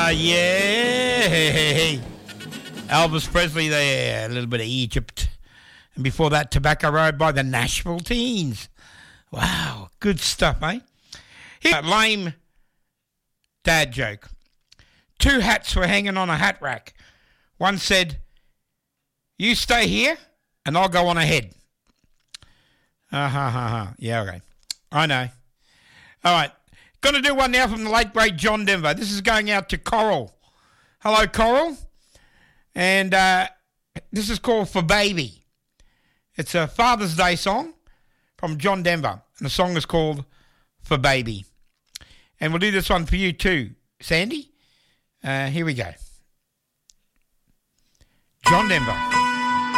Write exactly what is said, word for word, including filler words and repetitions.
yeah. Elvis Presley there, a little bit of Egypt. And before that, Tobacco Road by the Nashville Teens. Wow, good stuff, eh? Here's a lame dad joke. Two hats were hanging on a hat rack. One said, "You stay here and I'll go on ahead." Uh huh, huh, huh. Yeah, okay. I know. All right. Going to do one now from the late, great John Denver. This is going out to Coral. Hello, Coral. And uh, this is called For Baby. It's a Father's Day song from John Denver. And the song is called For Baby. And we'll do this one for you too, Sandy. Uh, here we go. John Denver.